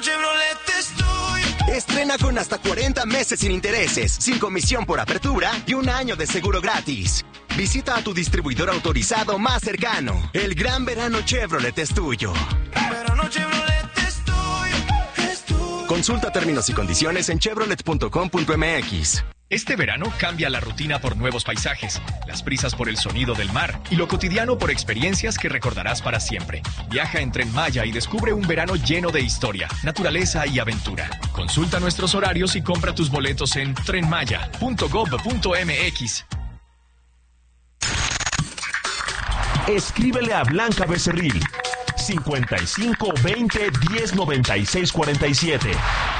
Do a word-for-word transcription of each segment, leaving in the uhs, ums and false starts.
Chevrolet estoy. Estrena con hasta cuarenta meses sin intereses, sin comisión por apertura y un año de seguro gratis. Visita a tu distribuidor autorizado más cercano. El gran verano Chevrolet es tuyo. Verano Chevrolet estoy, estoy. Consulta términos y condiciones en chevrolet punto com punto m x. Este verano cambia la rutina por nuevos paisajes, las prisas por el sonido del mar y lo cotidiano por experiencias que recordarás para siempre. Viaja en Tren Maya y descubre un verano lleno de historia, naturaleza y aventura. Consulta nuestros horarios y compra tus boletos en tren maya punto gob punto m x. Escríbele a Blanca Becerril cincuenta y cinco veinte diez noventa y seis cuarenta y siete.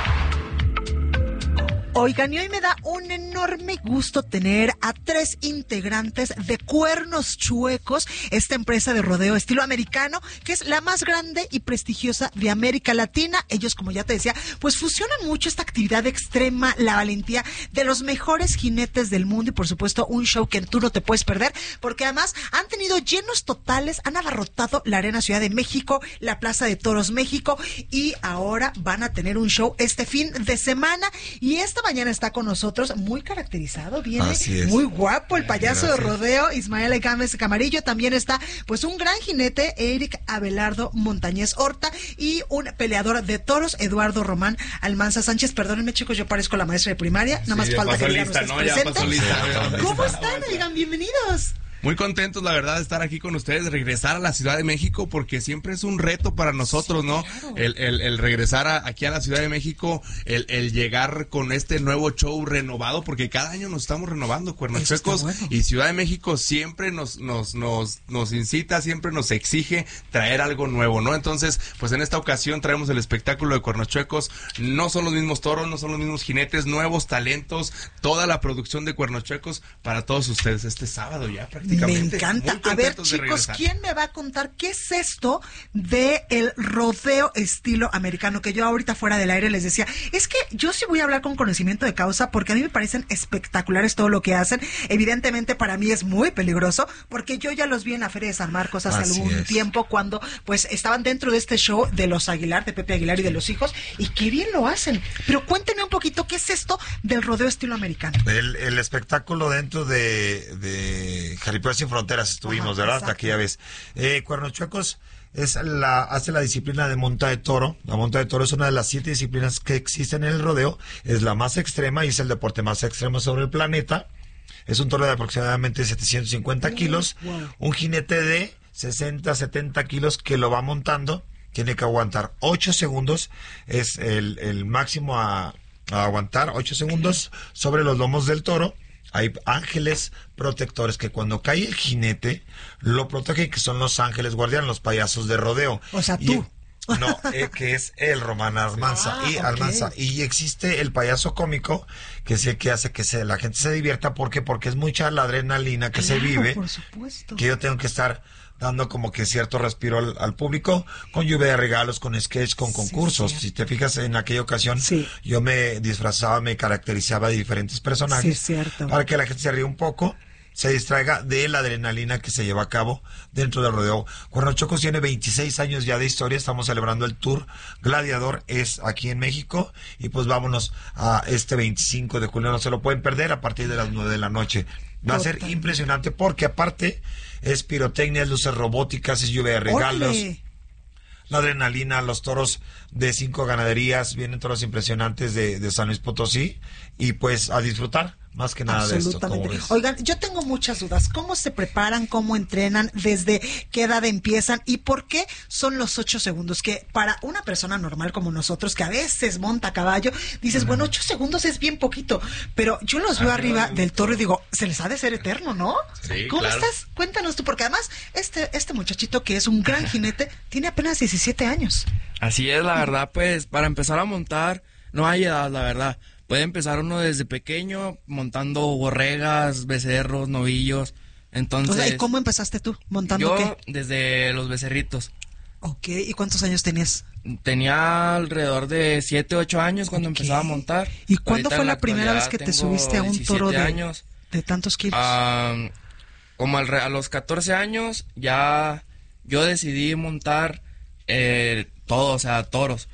Oigan, y hoy me da un enorme gusto tener a tres integrantes de Cuernos Chuecos, esta empresa de rodeo estilo americano, que es la más grande y prestigiosa de América Latina. Ellos, como ya te decía, pues fusionan mucho esta actividad extrema, la valentía de los mejores jinetes del mundo y, por supuesto, un show que tú no te puedes perder, porque además han tenido llenos totales, han abarrotado la Arena Ciudad de México, la Plaza de Toros México, y ahora van a tener un show este fin de semana. Y esta mañana está con nosotros muy caracterizado, viene muy guapo el payaso Gracias. de rodeo Ismael Gámez Camarillo. También está pues un gran jinete, Eric Abelardo Montañez Horta, y un peleador de toros, Eduardo Román Almanza Sánchez. Perdónenme, chicos, yo parezco la maestra de primaria, nada más sí, falta que digan lista, ustedes ¿no? presenten. Lista, ¿Cómo están? Digan bienvenidos. Muy contentos, la verdad, de estar aquí con ustedes, de regresar a la Ciudad de México, porque siempre es un reto para nosotros, sí, ¿no? Claro. El, el, el regresar a, aquí a la Ciudad de México, el, el llegar con este nuevo show renovado, porque cada año nos estamos renovando, Cuernos Chuecos, bueno. Y Ciudad de México siempre nos, nos, nos, nos incita, siempre nos exige traer algo nuevo, ¿no? Entonces, pues en esta ocasión traemos el espectáculo de Cuernos Chuecos. No son los mismos toros, no son los mismos jinetes, nuevos talentos, toda la producción de Cuernos Chuecos para todos ustedes este sábado ya prácticamente. Me encanta. A ver, chicos, ¿quién me va a contar qué es esto de el rodeo estilo americano? Que yo ahorita fuera del aire les decía, es que yo sí voy a hablar con conocimiento de causa, porque a mí me parecen espectaculares todo lo que hacen. Evidentemente para mí es muy peligroso, porque yo ya los vi en la Feria de San Marcos hace Así algún es. tiempo, cuando pues estaban dentro de este show de los Aguilar, de Pepe Aguilar y de los hijos, y qué bien lo hacen. Pero cuéntenme un poquito, ¿qué es esto del rodeo estilo americano? El, el espectáculo dentro de, de Jaripeo Sin Fronteras estuvimos, Ajá, ¿verdad? Hasta aquella vez. Eh, Cuernos Chuecos es la, hace la disciplina de monta de toro. La monta de toro es una de las siete disciplinas que existen en el rodeo. Es la más extrema y es el deporte más extremo sobre el planeta. Es un toro de aproximadamente setecientos cincuenta kilos. Wow. Un jinete de sesenta, setenta kilos que lo va montando. Tiene que aguantar ocho segundos. Es el, el máximo a, a aguantar ocho segundos sobre los lomos del toro. Hay ángeles protectores que cuando cae el jinete lo protegen, que son los ángeles guardianes, los payasos de rodeo. O sea, tú. Y, no, eh, que es el Román Almanza. Ah, y okay. Almanza. Y existe el payaso cómico, que es el que hace que se, la gente se divierta. ¿Por qué? Porque es mucha la adrenalina que claro, se vive. Por supuesto. Que yo tengo que estar dando como que cierto respiro al, al público, con lluvia de regalos, con sketch, con concursos. Sí, si te fijas, en aquella ocasión, sí. yo me disfrazaba, me caracterizaba de diferentes personajes, sí, cierto. para que la gente se ríe un poco, se distraiga de la adrenalina que se lleva a cabo dentro del rodeo. Cuernos Chuecos tiene veintiséis años ya de historia. Estamos celebrando el Tour Gladiador, es aquí en México, y pues vámonos a este veinticinco de julio, no se lo pueden perder, a partir de las nueve de la noche. Va a ser impresionante, porque aparte es pirotecnia, es luces robóticas, es lluvia de regalos. ¡Órale! La adrenalina, los toros de cinco ganaderías, vienen toros impresionantes de, de San Luis Potosí, y pues a disfrutar más que nada de esto. Oigan, yo tengo muchas dudas. ¿Cómo se preparan? ¿Cómo entrenan? ¿Desde qué edad empiezan? ¿Y por qué son los ocho segundos? Que para una persona normal como nosotros, que a veces monta a caballo, dices, uh-huh. bueno, ocho segundos es bien poquito. Pero yo los veo ah, arriba no, del toro y digo, se les ha de ser eterno, ¿no? Sí, ¿Cómo claro. estás? Cuéntanos tú, porque además este, este muchachito, que es un gran jinete, tiene apenas diecisiete años. Así es, la verdad, pues, para empezar a montar, no hay edad, la verdad. Puede empezar uno desde pequeño montando borregas, becerros, novillos. Entonces, o sea, ¿y cómo empezaste tú? ¿Montando yo, qué? Yo desde los becerritos. Ok, ¿y cuántos años tenías? Tenía alrededor de siete, ocho años cuando okay. empezaba a montar. ¿Y cuándo Ahorita fue la, la primera vez que te subiste a un toro de, años. de tantos kilos? Um, como al, a los catorce años ya yo decidí montar eh, todo, o sea, toros.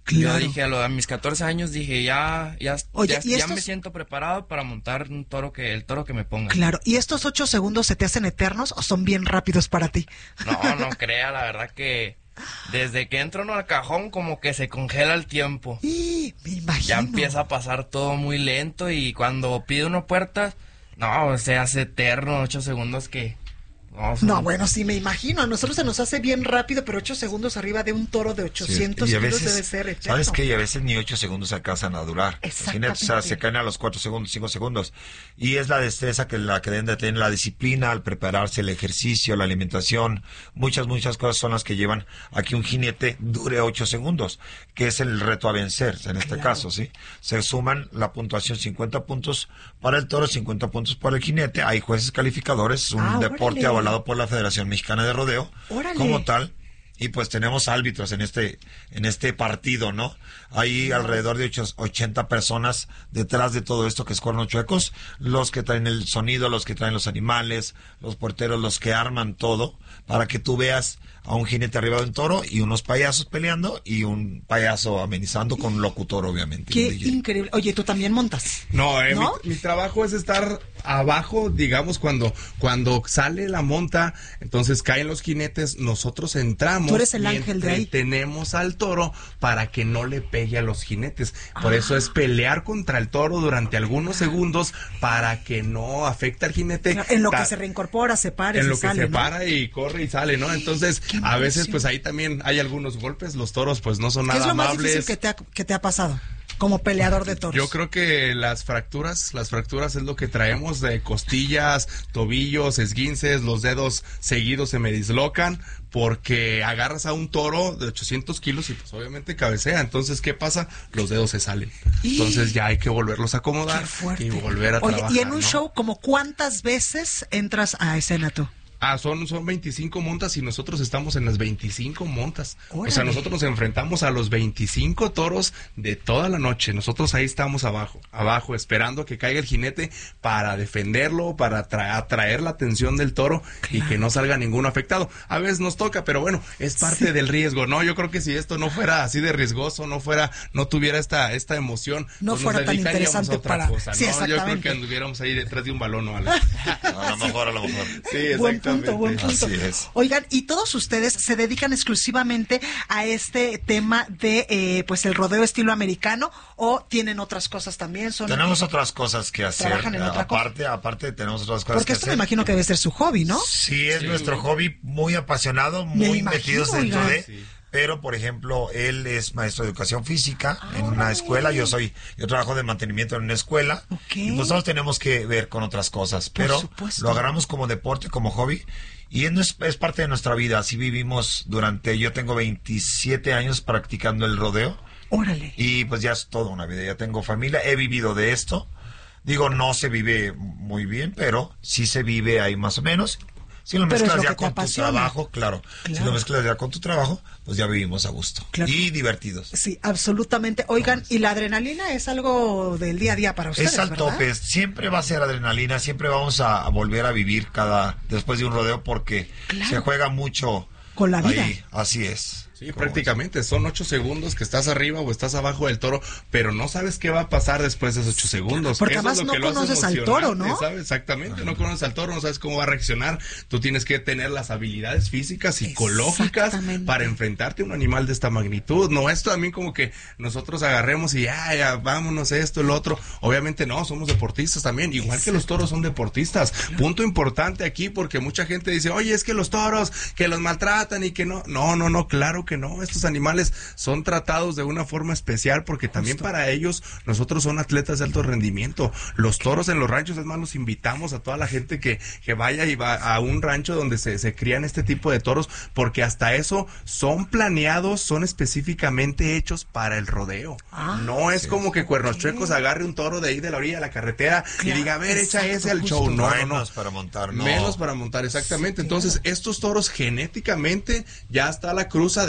Claro. Yo dije, a, lo, a mis catorce años, dije, ya ya, Oye, ya, ¿y ya estos- me siento preparado para montar un toro que el toro que me ponga. Claro. ¿Y estos ocho segundos se te hacen eternos o son bien rápidos para ti? No, no crea, la verdad que desde que entro uno al cajón como que se congela el tiempo. Y me imagino. Ya empieza a pasar todo muy lento y cuando pide uno puertas, no, se hace eterno, ocho segundos que... No, son- No, bueno, sí me imagino. A nosotros se nos hace bien rápido, pero ocho segundos arriba de un toro de ochocientos Sí, y a kilos veces, debe ser eterno. ¿sabes qué? Y a veces ni ocho segundos alcanzan a durar. Imagínate, o sea, Exactamente. se caen a los cuatro segundos, cinco segundos. Y es la destreza que la que deben de tener, la disciplina al prepararse, el ejercicio, la alimentación. Muchas, muchas cosas son las que llevan a que un jinete dure ocho segundos, que es el reto a vencer, en este Claro. caso, ¿sí? Se suman la puntuación cincuenta puntos para el toro, cincuenta puntos para el jinete. Hay jueces calificadores, es un Ah, deporte órale. avalado por la Federación Mexicana de Rodeo, Órale. como tal. Y pues tenemos árbitros en este en este partido, ¿no? Hay alrededor de ocho- ochenta personas detrás de todo esto que es Cuernos Chuecos, los que traen el sonido, los que traen los animales, los porteros, los que arman todo, para que tú veas a un jinete arriba de un toro y unos payasos peleando y un payaso amenizando con un locutor, obviamente. Qué un D J. increíble. Oye, tú también montas. No, eh, ¿No? Mi, mi trabajo es estar abajo, digamos, cuando, cuando sale la monta, entonces caen los jinetes, nosotros entramos Tú eres el y ángel de ahí. entretenemos al toro para que no le pegue a los jinetes. Por eso es pelear contra el toro durante algunos segundos para que no afecte al jinete. En lo que Ta- se reincorpora, se para y en se lo que sale, se ¿no? para y corre y sale, ¿no? Entonces, Qué a veces emoción. pues ahí también hay algunos golpes, los toros pues no son ¿Qué nada es lo más amables. difícil que te ha, que te ha pasado como peleador de toros? Yo creo que las fracturas, las fracturas es lo que traemos de costillas, tobillos, esguinces, los dedos seguidos se me dislocan porque agarras a un toro de ochocientos kilos y pues obviamente cabecea. Entonces, ¿qué pasa? Los dedos se salen. Y- Entonces ya hay que volverlos a acomodar Qué fuerte. y volver a Oye, trabajar. y en un ¿no? show, ¿como cuántas veces entras a escena tú? Ah, son, son veinticinco montas y nosotros estamos en las veinticinco montas. Órale. O sea, nosotros nos enfrentamos a los veinticinco toros de toda la noche. Nosotros ahí estamos abajo, abajo, esperando a que caiga el jinete para defenderlo, para atra- atraer la atención del toro y que no salga ninguno afectado. A veces nos toca, pero bueno, es parte del riesgo, ¿no? Yo creo que si esto no fuera así de riesgoso, no fuera, no tuviera esta, esta emoción, No pues fuera nos tan dedicaríamos a interesante otra para- cosa, sí, ¿no? Yo creo exactamente. que anduviéramos ahí detrás de un balón o algo. A lo mejor, a lo mejor. Sí, Buen punto, buen punto. Así es. Oigan, y todos ustedes se dedican exclusivamente a este tema de eh, pues el rodeo estilo americano o tienen otras cosas también. Son Tenemos otras cosas que hacer. ¿Trabajan en otra cosa? aparte, aparte tenemos otras cosas porque que esto me hacer. imagino que debe ser su hobby, ¿no? Sí, es nuestro hobby, muy apasionado, muy imagino, metidos dentro oiga. de. Sí. Pero, por ejemplo, él es maestro de educación física Ah, en una órale. escuela. Yo soy, yo trabajo de mantenimiento en una escuela. Ok. Y pues todos tenemos que ver con otras cosas. Por Pero supuesto. lo agarramos como deporte, como hobby. Y es, nues- es parte de nuestra vida. Así vivimos durante, yo tengo veintisiete años practicando el rodeo. Órale. Y pues ya es toda una vida, ya tengo familia, he vivido de esto. Digo, no se vive muy bien, pero sí se vive ahí más o menos. Si lo Pero es mezclas lo ya que te con tu apasiona. trabajo, claro. Si Claro. lo mezclas ya con tu trabajo, pues ya vivimos a gusto. Claro. Y divertidos. Sí, absolutamente. Oigan, y la adrenalina es algo del día a día para ustedes, Es al ¿verdad? tope, siempre va a ser adrenalina, siempre vamos a, a volver a vivir cada después de un rodeo porque Claro. se juega mucho Con la vida. ahí, así es. Sí, ¿Cómo prácticamente son ocho segundos que estás arriba o estás abajo del toro, pero no sabes qué va a pasar después de esos ocho segundos. Porque Eso además es lo no que lo hace conoces al toro, emocionante, ¿no? ¿sabes? Exactamente, no conoces al toro, no sabes cómo va a reaccionar. Tú tienes que tener las habilidades físicas, psicológicas Exactamente. para enfrentarte a un animal de esta magnitud. No es también como que nosotros agarremos y ya, ya, vámonos esto, el otro. Obviamente no, somos deportistas también, igual que los toros son deportistas. Punto importante aquí porque mucha gente dice, oye, es que los toros, que los maltratan y que no. No, no, no, claro que no. Estos animales son tratados de una forma especial porque también para ellos nosotros son atletas de alto rendimiento. Los toros en los ranchos, es más, los invitamos a toda la gente que, que vaya y va a un rancho donde se, se crían este tipo de toros porque hasta eso son planeados, son específicamente hechos para el rodeo. Ah, no es sí, como que Cuernos ok. Chuecos agarre un toro de ahí de la orilla de la carretera y Claro, diga, a ver, echa exacto, ese al justo. show. No, no, no. Menos para montar, no. Menos para montar, exactamente. Sí, Entonces, claro. estos toros genéticamente ya está la cruza de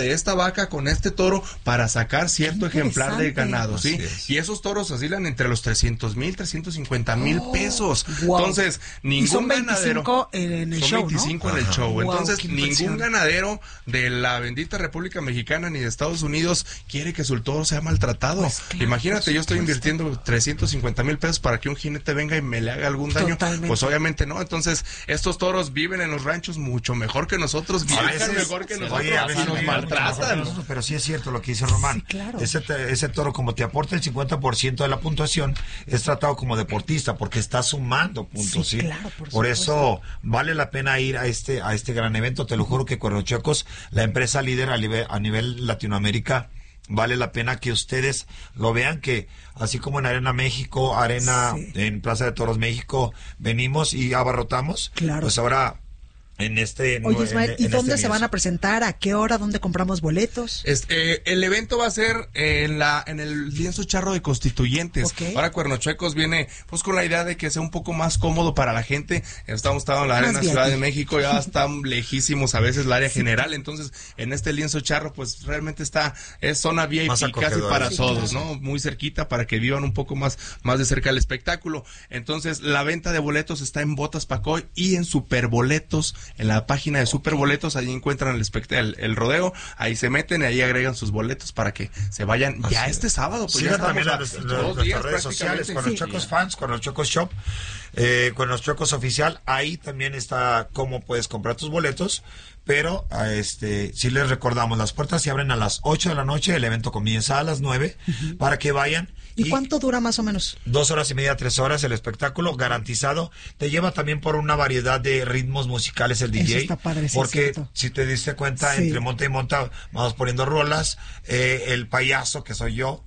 de esta vaca con este toro para sacar cierto ejemplar de ganado, ¿sí? Es. Y esos toros oscilan entre los trescientos mil, trescientos cincuenta mil Oh, pesos. wow. Entonces, ningún y son ganadero... veinticinco en el son show, veinticinco ¿no? en el show. Wow, Entonces, qué ningún impresión. ganadero de la bendita República Mexicana ni de Estados Unidos quiere que su toro sea maltratado. Pues claro, Imagínate, por yo estoy supuesto. invirtiendo trescientos cincuenta mil pesos para que un jinete venga y me le haga algún daño. Totalmente. Pues obviamente no. Entonces, estos toros viven en los ranchos mucho mejor que nosotros, A viajan veces- mejor que nosotros, Oye, a y veces nos viven maltratan. mejor que nosotros, pero sí es cierto lo que dice Román. Sí, claro. Ese, te- ese toro, como te aporta el cincuenta por ciento de la puntuación, es tratado como deportista porque está sumando puntos, Sí, ¿sí? claro, por por supuesto. eso vale la pena ir a este a este gran evento. Te lo juro que Cuernos Chuecos, la empresa líder a nivel, a nivel Latinoamérica, vale la pena que ustedes lo vean, que así como en Arena México, Arena Sí. en Plaza de Toros México, venimos y abarrotamos. Claro. Pues ahora en este... Oye, en- Ismael, en ¿y dónde este se van a lienzo. presentar? ¿A qué hora? ¿Dónde compramos boletos? Este, eh, el evento va a ser en la en el lienzo charro de Constituyentes. Ok. Ahora Cuernos Chuecos viene pues con la idea de que sea un poco más cómodo para la gente. Estamos estando en la Más Arena V I P. Ciudad de México, ya está lejísimos a veces el área general, entonces en este lienzo charro pues realmente está es zona V I Más P casi acogedora. para Sí, todos, claro. ¿no? Muy cerquita para que vivan un poco más más de cerca el espectáculo. Entonces, la venta de boletos está en Botas Pacoy y en Superboletos, en la página de Superboletos, ahí encuentran el, espect- el, el rodeo, ahí se meten y ahí agregan sus boletos para que se vayan ya Así este es. sábado. Pues Sigan ya estamos también a a nues- dos nuestras días redes sociales, prácticamente. con los Sí. Chuecos Fans, con los Chuecos Shop, eh, con los Chuecos Oficial. Ahí también está cómo puedes comprar tus boletos. Pero a este sí les recordamos, las puertas se abren a las ocho de la noche, el evento comienza a las nueve, para que vayan. ¿Y cuánto dura más o menos? Dos horas y media, tres horas el espectáculo, garantizado. Te lleva también por una variedad de ritmos musicales el D J. Eso está padre, sí, porque cierto. si te diste cuenta, Sí. entre monta y monta, vamos poniendo rolas. Eh, el payaso, que soy yo,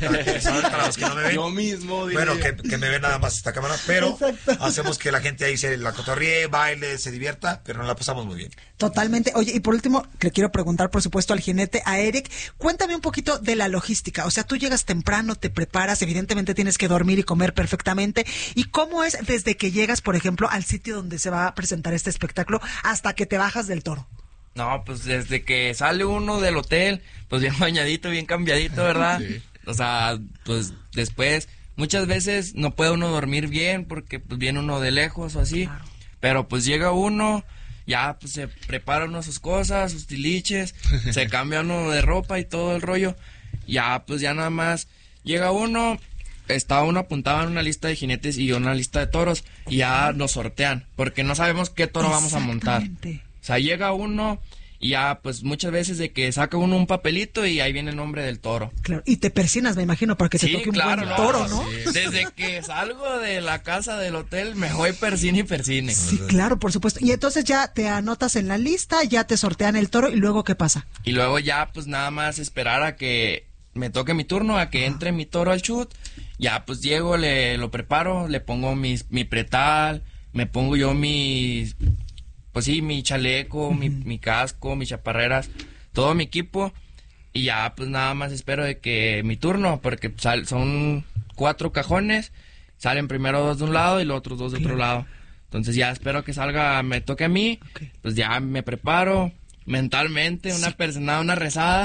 para los que no me ven. Yo mismo, diré. Bueno, que, que me ve nada más esta cámara, pero Exacto. hacemos que la gente ahí se la cotorríe, baile, se divierta, pero nos la pasamos muy bien. Totalmente. Oye, y por último, le quiero preguntar, por supuesto, al jinete, a Eric, cuéntame un poquito de la logística. O sea, tú llegas temprano, te preparas, evidentemente tienes que dormir y comer perfectamente. ¿Y cómo es desde que llegas, por ejemplo, al sitio donde se va a presentar este espectáculo hasta que te bajas del toro? No, pues desde que sale uno del hotel, pues bien bañadito, bien cambiadito, ¿verdad? Sí. O sea, pues después, muchas veces no puede uno dormir bien porque pues viene uno de lejos o así. Claro. Pero pues llega uno, ya pues se prepara uno sus cosas, sus tiliches, se cambia uno de ropa y todo el rollo. Ya pues ya nada más llega uno, está uno apuntado en una lista de jinetes y una lista de toros y ya nos sortean, porque no sabemos qué toro vamos a montar. Exactamente. O sea, llega uno y ya, pues muchas veces de que saca uno un papelito y ahí viene el nombre del toro. Claro. Y te persinas, me imagino, para que te Sí, toque un claro, buen no, toro, ¿no? sí. Desde que salgo de la casa del hotel me voy persine y persine. Sí, claro, por supuesto. Y entonces ya te anotas en la lista, ya te sortean el toro y luego ¿qué pasa? Y luego ya, pues nada más esperar a que me toque mi turno, a que entre mi toro al chut. Ya, pues llego, le lo preparo, le pongo mis, mi pretal, me pongo yo mis... Pues sí, mi chaleco, uh-huh. mi, mi casco, mis chaparreras, todo mi equipo. Y ya, pues nada más espero de que mi turno, porque sal, son cuatro cajones, salen primero dos de un lado y los otros dos de otro lado. Entonces ya espero que salga, me toque a mí, okay. Pues ya me preparo mentalmente, una sí. personada, una rezada.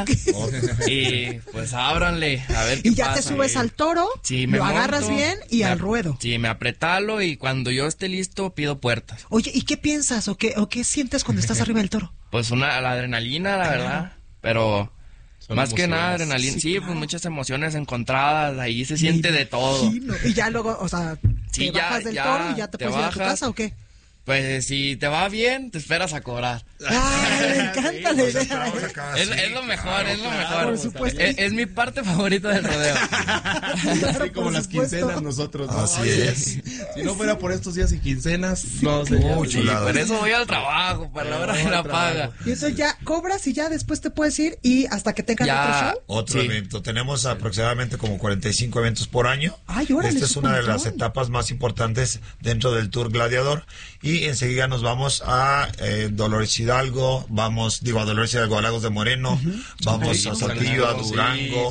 Y pues ábranle, a ver qué Y ya pasa. te subes al toro, sí, me lo monto, agarras bien y me, al ruedo. Sí, me apretalo y cuando yo esté listo pido puertas. Oye, ¿y qué piensas o qué, o qué sientes cuando estás arriba del toro? Pues una, la adrenalina, la claro. verdad, pero... Son más emociones. Que nada, adrenalina. Sí, sí claro. Pues muchas emociones encontradas. Ahí se siente Me de todo. Imagino. Y ya luego, o sea, sí, te ya, bajas del ya, toro y ya te, te puedes bajas, ir a tu casa o qué. Pues si te va bien, te esperas a cobrar. Ay, me encanta la idea. Es, es lo mejor, es lo mejor. Por supuesto. Es, es mi parte favorita del rodeo. Claro, así como las supuesto. Quincenas nosotros. ¿No? Así es. Si no fuera por estos días y quincenas, sí, no sé. Sí, por eso voy al trabajo, para la hora de la paga. Y entonces ya cobras y ya después te puedes ir y hasta que tengan ya, otro show. Otro sí. evento. Tenemos aproximadamente como cuarenta y cinco eventos por año. Ay, órale, Esta es una de las etapas más importantes dentro del Tour Gladiador. Y enseguida nos vamos a eh, Dolores Hidalgo, vamos, digo, a Dolores Hidalgo, a Lagos de Moreno, uh-huh. vamos Ay, a Saltillo, a Durango, sí.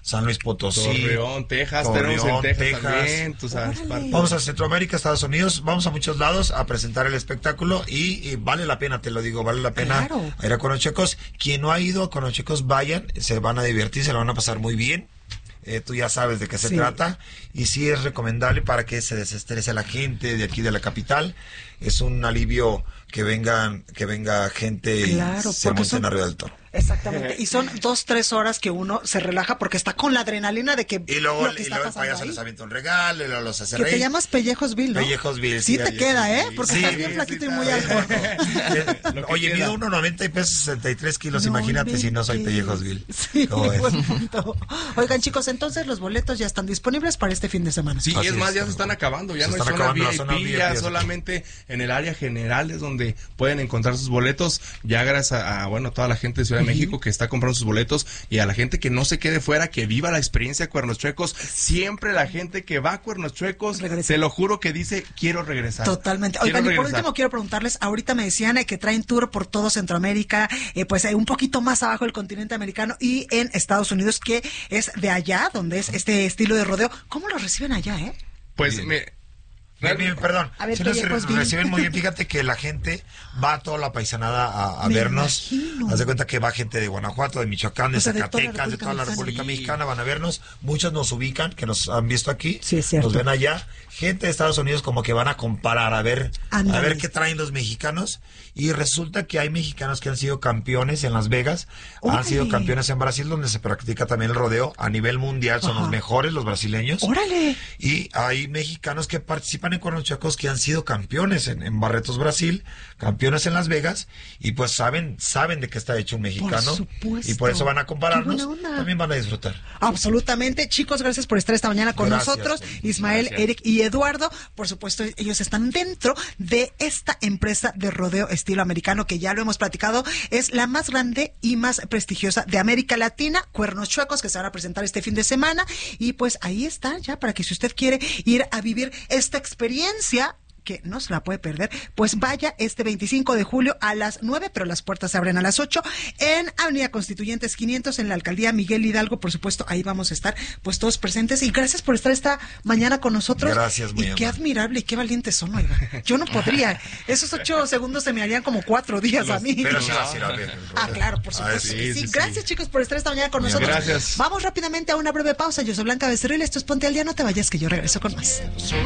San Luis Potosí, Torreón, Texas, Torreón, tenemos en Texas, Texas. también, tú sabes, parte- Vamos a Centroamérica, Estados Unidos, vamos a muchos lados a presentar el espectáculo y, y vale la pena, te lo digo, vale la pena Claro. ir a Cuernochuecos. Quien no ha ido a Cuernochuecos, vayan, se van a divertir, se lo van a pasar muy bien. Eh, tú ya sabes de qué se Sí. trata y sí es recomendable para que se desestrese la gente de aquí de la capital. Es un alivio que vengan, que venga gente Claro, y se porque monten son- arriba del toro. Exactamente. Y son dos, tres horas que uno se relaja porque está con la adrenalina de que Y luego, lo que y está luego el pasando payaso ahí. les avienta un regalo y luego los hace Que te reír. llamas Pellejosville, ¿no? Pellejosville, Sí, sí, te ahí queda, es- ¿eh? Porque sí, estás bien sí, flaquito y sí, muy está alto. bien. Lo que Oye, queda. mido uno noventa y peso sesenta y tres kilos, No imagínate si no soy inventes. Pellejosville. Sí, ¿Cómo ves? buen punto. Oigan, chicos, entonces los boletos ya están disponibles para este fin de semana. Sí, Así es más, es. ya se están acabando, ya Se no hay están zona acabando la V I P, zona V I P, ya así. solamente en el área general es donde pueden encontrar sus boletos, ya gracias a, a, bueno, toda la gente de Ciudad de México que está comprando sus boletos y a la gente que no se quede fuera, que viva la experiencia Cuernos Chuecos. Siempre la gente que va a Cuernos Chuecos, Regresa. se lo juro que dice, quiero regresar. Totalmente. Quiero Oigan, y por regresar. último quiero preguntarles, ahorita me decían eh, que traen tour por todo Centroamérica, eh, pues eh, un poquito más abajo del continente americano y en Estados Unidos, que es de allá, donde es este estilo de rodeo. ¿Cómo lo reciben allá, eh? Pues Bien. me... Bien, bien, perdón. A ver, Si nos Pellejos, re- bien. reciben muy bien, fíjate que la gente va toda la paisanada a, a Me vernos. imagino. Haz de cuenta que va gente de Guanajuato, de Michoacán, de O sea, de toda la Zacatecas, de toda la República República Mexicana. Mexicana, van a vernos. Muchos nos ubican, que nos han visto aquí. Sí, es cierto. Nos ven allá. Gente de Estados Unidos como que van a comparar, a ver, Ándale. a ver qué traen los mexicanos. Y resulta que hay mexicanos que han sido campeones en Las Vegas, Órale. han sido campeones en Brasil, donde se practica también el rodeo. A nivel mundial son Ajá. los mejores, los brasileños. ¡Órale! Y hay mexicanos que participan en Cuernos Chuecos que han sido campeones en, en Barretos, Brasil, campeones en Las Vegas, y pues saben saben de qué está hecho un mexicano. supuesto. Y por eso van a compararnos. Qué buena onda. También van a disfrutar. Absolutamente. Chicos, gracias por estar esta mañana con Gracias, nosotros. Peli. Ismael, Gracias. Eric y Eduardo. Por supuesto, ellos están dentro de esta empresa de rodeo estilo americano que ya lo hemos platicado. Es la más grande y más prestigiosa de América Latina. Cuernos Chuecos, que se van a presentar este fin de semana. Y pues ahí está, ya para que si usted quiere ir a vivir esta experiencia, que no se la puede perder, pues vaya este veinticinco de julio a las nueve, pero las puertas se abren a las ocho en Avenida Constituyentes quinientos en la Alcaldía Miguel Hidalgo. Por supuesto, ahí vamos a estar pues todos presentes y gracias por estar esta mañana con nosotros. Gracias, muy Y qué amable. admirable y qué valientes son, oiga. Yo no podría. Esos ocho segundos se me harían como cuatro días a mí. Pero sí vas a ir a ver. Ah, claro, por Ah, supuesto. sí, que sí. sí, sí. Gracias, chicos, por estar esta mañana con Muy nosotros. Gracias. Vamos rápidamente a una breve pausa. Yo soy Blanca Becerril, esto es Ponte al Día. No te vayas, que yo regreso con más.